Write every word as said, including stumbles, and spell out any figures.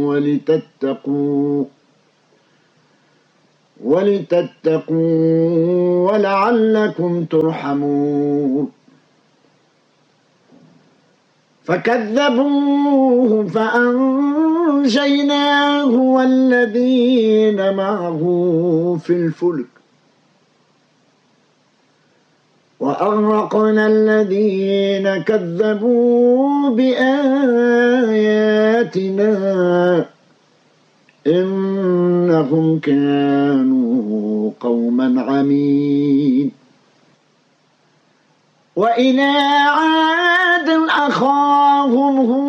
ولتتقوا ولتتقوا ولعلكم ترحمون فكذبوه فأنجيناه والذين معه في الفلك وأغرقنا الذين كذبوا بآياتنا إنهم كانوا قوما عمين وإلى عاد أخاهم